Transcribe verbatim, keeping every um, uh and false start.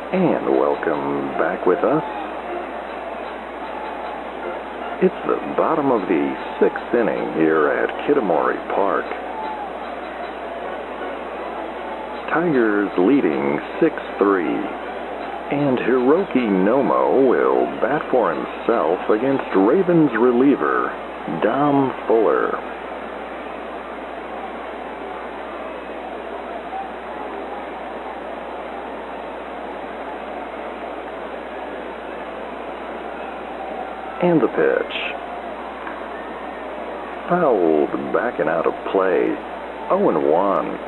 And welcome back with us. It's the bottom of the sixth inning here at Kitamori Park. Tigers leading six three. And Hiroki Nomo will bat for himself against Ravens reliever Dom Fuller. And the pitch. Fouled back and out of play. oh and one.